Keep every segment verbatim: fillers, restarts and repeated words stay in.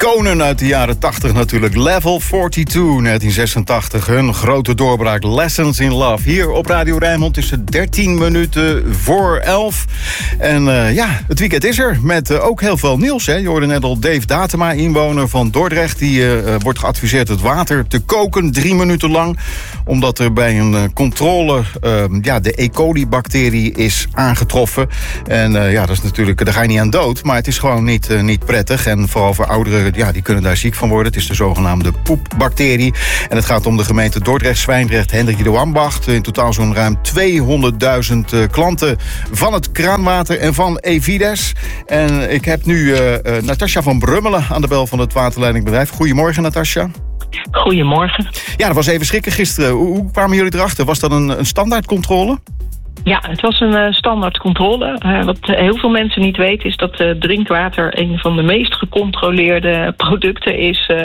Iconen uit de jaren tachtig natuurlijk. Level tweeënveertig, negentien zesentachtig. Hun grote doorbraak Lessons in Love. Hier op Radio Rijnmond is het dertien minuten voor elf. En uh, ja, het weekend is er. Met uh, ook heel veel nieuws. Hè. Je hoorde net al Dave Datema, inwoner van Dordrecht. Die uh, wordt geadviseerd het water te koken drie minuten lang. Omdat er bij een uh, controle uh, ja, de E. coli-bacterie is aangetroffen. En uh, ja, dat is natuurlijk, daar ga je niet aan dood. Maar het is gewoon niet, uh, niet prettig. En vooral voor ouderen, ja, die kunnen daar ziek van worden. Het is de zogenaamde poepbacterie. En het gaat om de gemeente Dordrecht, Zwijndrecht, Hendrik de Ambacht. In totaal zo'n ruim tweehonderdduizend uh, klanten van het kraanwater en van Evides. En ik heb nu uh, uh, Natasja van Brummelen aan de bel van het waterleidingbedrijf. Goedemorgen, Natasja. Goedemorgen. Ja, dat was even schrikken gisteren. Hoe, hoe kwamen jullie erachter? Was dat een, een standaardcontrole? Ja, het was een uh, standaardcontrole. Uh, wat uh, heel veel mensen niet weten is dat uh, drinkwater een van de meest gecontroleerde producten is uh,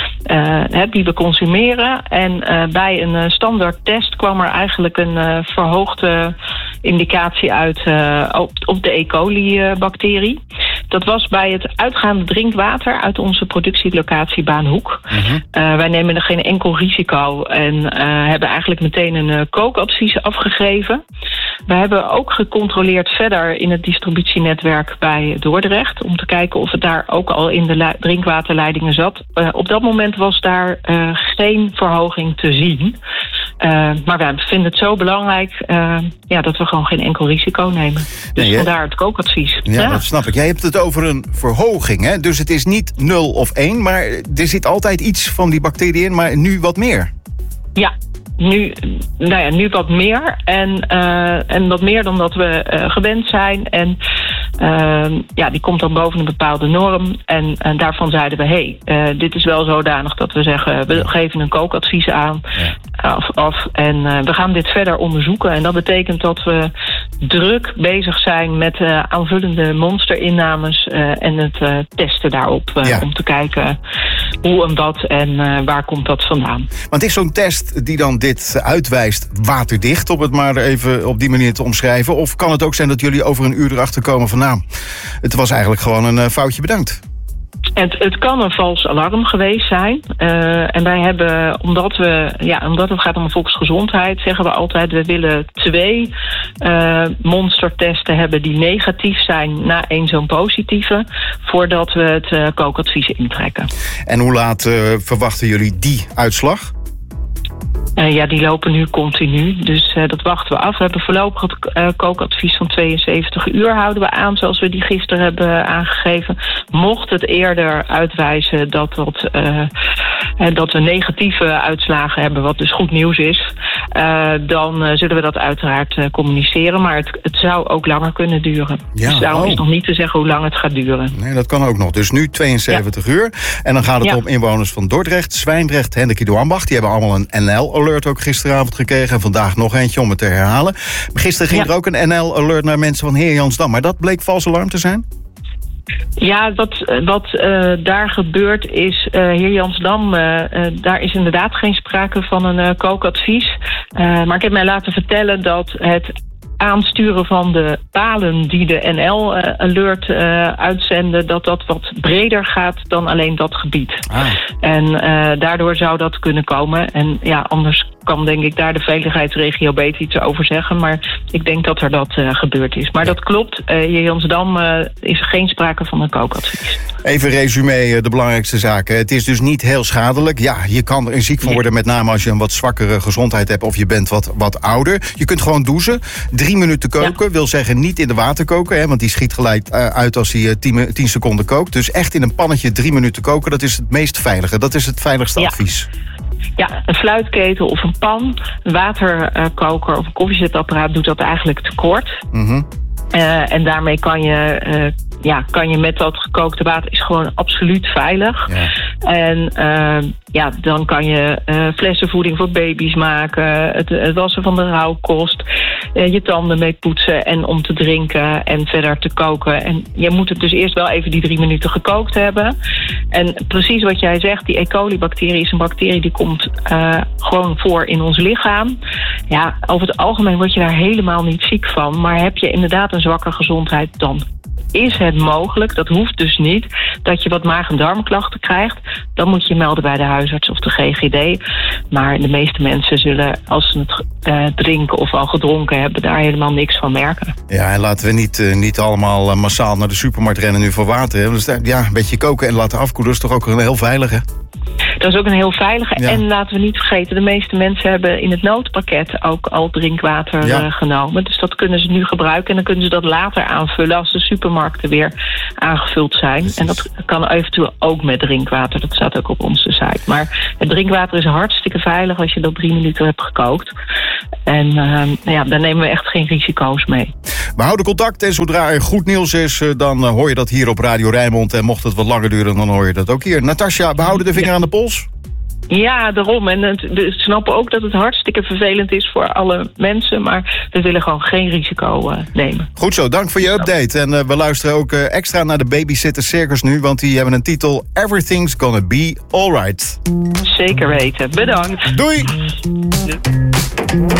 uh, die we consumeren. En uh, bij een uh, standaardtest kwam er eigenlijk een uh, verhoogde indicatie uit uh, op, op de E. coli-bacterie. Dat was bij het uitgaande drinkwater uit onze productielocatie Baanhoek. Uh-huh. Uh, wij nemen er geen enkel risico en uh, hebben eigenlijk meteen een uh, kookadvies afgegeven. We hebben ook gecontroleerd verder in het distributienetwerk bij Dordrecht, om te kijken of het daar ook al in de lu- drinkwaterleidingen zat. Uh, op dat moment was daar uh, geen verhoging te zien. Uh, maar wij vinden het zo belangrijk uh, ja, dat we gewoon geen enkel risico nemen. Dus nee, vandaar het kookadvies. Ja, ja, dat snap ik. Jij hebt het over een verhoging, hè? Dus het is niet nul of één, maar er zit altijd iets van die bacterie in, maar nu wat meer. Ja. Nu, nou ja, nu wat meer en, uh, en wat meer dan dat we uh, gewend zijn. En uh, ja, die komt dan boven een bepaalde norm. En, en daarvan zeiden we, hé, hey, uh, dit is wel zodanig dat we zeggen, we geven een kookadvies aan af, af en uh, we gaan dit verder onderzoeken. En dat betekent dat we druk bezig zijn met uh, aanvullende monsterinnames uh, en het uh, testen daarop. Uh, ja. Om te kijken hoe en wat en uh, waar komt dat vandaan. Want is zo'n test die dan dit uitwijst waterdicht, om het maar even op die manier te omschrijven? Of kan het ook zijn dat jullie over een uur erachter komen van, nou, het was eigenlijk gewoon een uh, foutje, bedankt? Het, het kan een vals alarm geweest zijn. Uh, en wij hebben, omdat we, ja, omdat het gaat om volksgezondheid, zeggen we altijd, we willen twee uh, monstertesten hebben die negatief zijn na één zo'n positieve, voordat we het uh, kookadvies intrekken. En hoe laat uh, verwachten jullie die uitslag? Uh, ja, die lopen nu continu, dus uh, dat wachten we af. We hebben voorlopig het uh, kookadvies van tweeënzeventig uur houden we aan, zoals we die gisteren hebben aangegeven. Mocht het eerder uitwijzen dat, dat, uh, dat we negatieve uitslagen hebben, wat dus goed nieuws is, uh, dan uh, zullen we dat uiteraard uh, communiceren. Maar het, het zou ook langer kunnen duren. Ja, dus daarom oh. is nog niet te zeggen hoe lang het gaat duren. Nee, dat kan ook nog. Dus nu tweeënzeventig ja. uur. En dan gaat het ja. om inwoners van Dordrecht, Zwijndrecht, Hendrik de Ambacht. Die hebben allemaal een N L-alert ook gisteravond gekregen. En vandaag nog eentje om het te herhalen. Gisteren ging ja. er ook een N L-alert naar mensen van Heerjansdam. Maar dat bleek vals alarm te zijn? Ja, wat, wat uh, daar gebeurt is, uh, Heerjansdam, uh, uh, daar is inderdaad geen sprake van een uh, kookadvies. Uh, maar ik heb mij laten vertellen dat het aansturen van de palen die de N L-alert uh, uh, uitzenden, dat dat wat breder gaat dan alleen dat gebied. Ah. En uh, daardoor zou dat kunnen komen. En ja, anders kan denk ik daar de veiligheidsregio beter iets over zeggen. Maar ik denk dat er dat uh, gebeurd is. Maar ja. dat klopt. Uh, in Jansdam uh, is er geen sprake van een kookadvies. Even resume de belangrijkste zaken. Het is dus niet heel schadelijk. Ja, je kan er ziek van worden, met name als je een wat zwakkere gezondheid hebt of je bent wat, wat ouder. Je kunt gewoon douchen. Drie minuten koken. Ja. Wil zeggen niet in de water koken, hè, want die schiet gelijk uh, uit als hij uh, tien, tien seconden kookt. Dus echt in een pannetje drie minuten koken, dat is het meest veilige. Dat is het veiligste ja. advies. Ja, een fluitketel of een pan, een waterkoker of een koffiezetapparaat doet dat eigenlijk tekort. Mm-hmm. Uh, en daarmee kan je, uh, ja, kan je met dat gekookte water is gewoon absoluut veilig. Ja. En uh, ja, dan kan je uh, flessenvoeding voor baby's maken, het, het wassen van de rauwkost, uh, je tanden mee poetsen en om te drinken en verder te koken. En je moet het dus eerst wel even die drie minuten gekookt hebben. En precies wat jij zegt, die E. coli-bacterie is een bacterie die komt uh, gewoon voor in ons lichaam. Ja, over het algemeen word je daar helemaal niet ziek van, maar heb je inderdaad een zwakke gezondheid, dan is het mogelijk, dat hoeft dus niet, dat je wat maag- en darmklachten krijgt. Dan moet je je melden bij de huisarts of de G G D. Maar de meeste mensen zullen, als ze het uh, drinken of al gedronken hebben, daar helemaal niks van merken. Ja, en laten we niet, uh, niet allemaal uh, massaal naar de supermarkt rennen nu voor water. Hè? Dus, ja, een beetje koken en laten afkoelen is toch ook heel veilig, hè? Dat is ook een heel veilige. Ja. En laten we niet vergeten, de meeste mensen hebben in het noodpakket ook al drinkwater ja. uh, genomen. Dus dat kunnen ze nu gebruiken en dan kunnen ze dat later aanvullen als de supermarkten weer aangevuld zijn. Precies. En dat kan eventueel ook met drinkwater. Dat staat ook op onze site. Maar het drinkwater is hartstikke veilig als je dat drie minuten hebt gekookt. En uh, ja, daar nemen we echt geen risico's mee. We houden contact en zodra er goed nieuws is, dan uh, hoor je dat hier op Radio Rijnmond. En mocht het wat langer duren, dan hoor je dat ook hier. Natasja, we houden de vinger ja. aan de pols. Ja, daarom. En het, we snappen ook dat het hartstikke vervelend is voor alle mensen. Maar we willen gewoon geen risico uh, nemen. Goed zo, dank voor je update. En uh, we luisteren ook uh, extra naar de Babysitter Circus nu. Want die hebben een titel Everything's Gonna Be Alright. Zeker weten. Bedankt. Doei!